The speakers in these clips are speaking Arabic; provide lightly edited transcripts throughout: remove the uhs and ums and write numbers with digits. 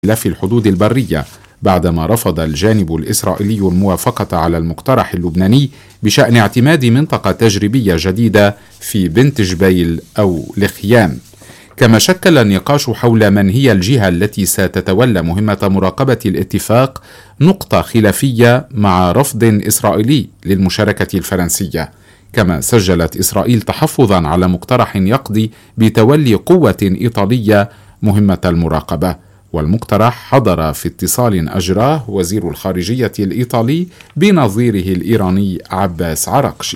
في الحدود البرية، بعدما رفض الجانب الإسرائيلي الموافقة على المقترح اللبناني بشأن اعتماد منطقة تجريبية جديدة في بنت جبيل أو الخيام. كما شكل النقاش حول من هي الجهة التي ستتولى مهمة مراقبة الاتفاق نقطة خلافية مع رفض إسرائيلي للمشاركة الفرنسية. كما سجلت إسرائيل تحفظا على مقترح يقضي بتولي قوة إيطالية مهمة المراقبة، والمقترح حضر في اتصال أجراه وزير الخارجية الإيطالي بنظيره الإيراني عباس عراقشي.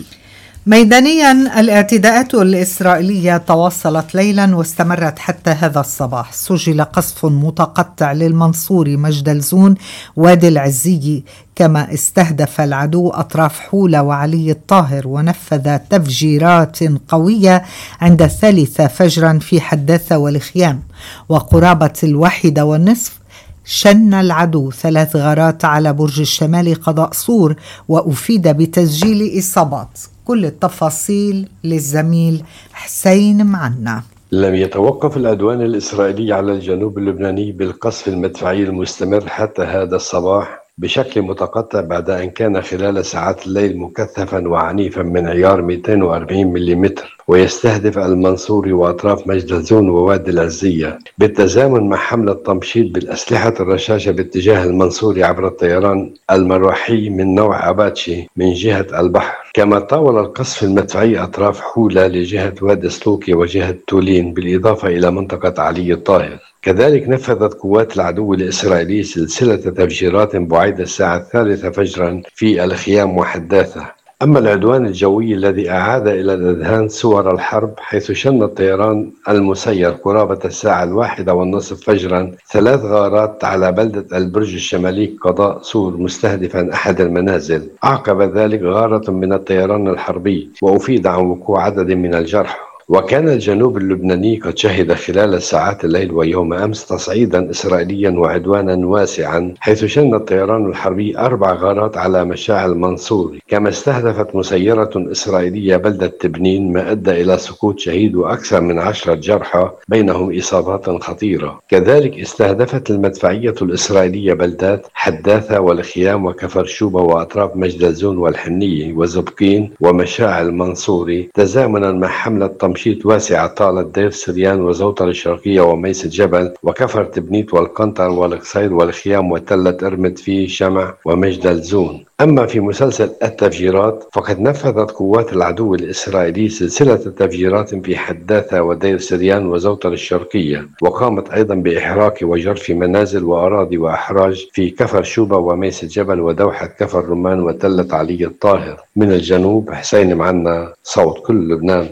ميدانيا، الاعتداءات الإسرائيلية تواصلت ليلا واستمرت حتى هذا الصباح. سجل قصف متقطع للمنصوري، مجدلزون، وادي العزي، كما استهدف العدو أطراف حولة وعلي الطاهر، ونفذ تفجيرات قوية عند 3 فجرا في حداثة والخيام. وقرابة 1:30 شن العدو 3 غارات على برج الشمالي قضاء صور، وأفيد بتسجيل إصابات. كل التفاصيل للزميل حسين معنا. لم يتوقف العدوان الإسرائيلي على الجنوب اللبناني بالقصف المدفعي المستمر حتى هذا الصباح بشكل متقطع، بعد أن كان خلال ساعات الليل مكثفا وعنيفا من عيار 240 ملم، ويستهدف المنصوري وأطراف مجدلزون ووادي العزية، بالتزامن مع حملة تمشيط بالأسلحة الرشاشة باتجاه المنصوري عبر الطيران المروحي من نوع أباتشي من جهة البحر. كما طاول القصف المدفعي أطراف حولة لجهة وادي سلوكي وجهة تولين، بالإضافة إلى منطقة علي الطاهر. كذلك نفذت قوات العدو الإسرائيلي سلسلة تفجيرات بعيد الساعة 3 فجرا في الخيام وحداثة. أما العدوان الجوي الذي أعاد إلى الأذهان صور الحرب، حيث شن الطيران المسير قرابة الساعة 1:30 فجرا 3 غارات على بلدة البرج الشمالي قضاء صور، مستهدفا أحد المنازل. أعقب ذلك غارة من الطيران الحربي، وأفيد عن وقوع عدد من الجرحى. وكان الجنوب اللبناني قد شهد خلال ساعات الليل ويوم أمس تصعيدا إسرائيليا وعدوانا واسعا، حيث شن الطيران الحربي 4 غارات على مشاعل المنصوري. كما استهدفت مسيرة إسرائيلية بلدة تبنين، ما أدى إلى سقوط شهيد وأكثر من 10 جرحى بينهم إصابات خطيرة. كذلك استهدفت المدفعية الإسرائيلية بلدات حداثة والخيام وكفر شوبة وأطراف مجدلزون والحنية وزبقين ومشاعل المنصوري، تزامنا مع حملة تمشيط واسعة طالت دير سريان وزوطر الشرقية وميس الجبل وكفر تبنيت والقنطر والقصير والخيام وتلة إرمت في شمع ومجدلزون. أما في مسلسل التفجيرات، فقد نفذت قوات العدو الإسرائيلي سلسلة تفجيرات في حداثة ودير سريان وزوطر الشرقية، وقامت أيضا بإحراق وجرف منازل وأراضي وأحراج في كفر شوبة وميس الجبل ودوحة كفر رمان وتلة علي الطاهر. من الجنوب حسين معنا، صوت كل لبنان.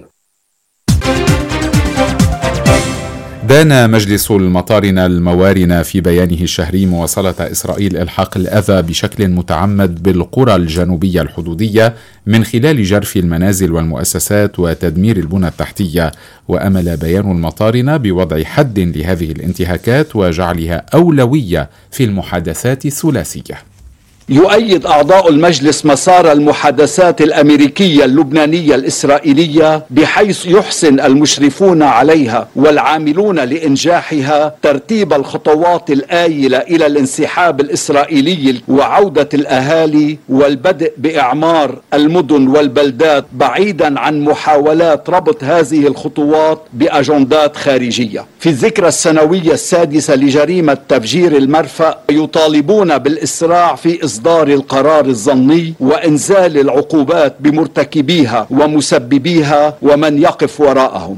دان مجلس المطارن الموارن في بيانه الشهري مواصلة إسرائيل إلحاق الأذى بشكل متعمد بالقرى الجنوبية الحدودية من خلال جرف المنازل والمؤسسات وتدمير البنى التحتية. وأمل بيان المطارن بوضع حد لهذه الانتهاكات وجعلها أولوية في المحادثات الثلاثية. يؤيد أعضاء المجلس مسار المحادثات الأمريكية اللبنانية الإسرائيلية، بحيث يحسن المشرفون عليها والعاملون لإنجاحها ترتيب الخطوات الآيلة إلى الانسحاب الإسرائيلي وعودة الأهالي والبدء بإعمار المدن والبلدات، بعيدا عن محاولات ربط هذه الخطوات بأجندات خارجية. في الذكرى السنوية السادسة لجريمة تفجير المرفأ، يطالبون بالإسراع في إصدار القرار الظني وإنزال العقوبات بمرتكبيها ومسببيها ومن يقف وراءهم.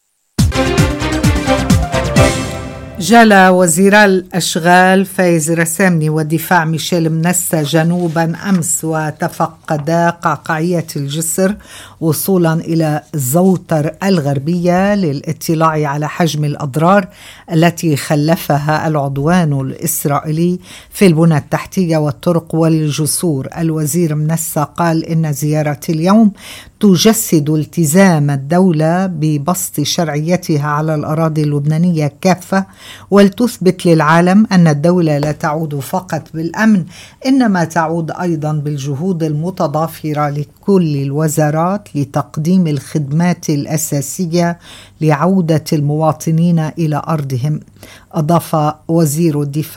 جال وزيرا الأشغال فايز رسامني والدفاع ميشيل منسى جنوبا أمس، وتفقدا قعقعية الجسر وصولا إلى زوطر الغربية للاطلاع على حجم الأضرار التي خلفها العدوان الإسرائيلي في البنى التحتية والطرق والجسور. الوزير منسى قال إن زيارة اليوم تجسد التزام الدولة ببسط شرعيتها على الأراضي اللبنانية كافة، ولتثبت للعالم أن الدولة لا تعود فقط بالأمن، إنما تعود أيضا بالجهود المتضافرة لكل الوزارات خطوات لتقديم الخدمات الأساسية لعودة المواطنين إلى أرضهم. أضاف وزير الدفاع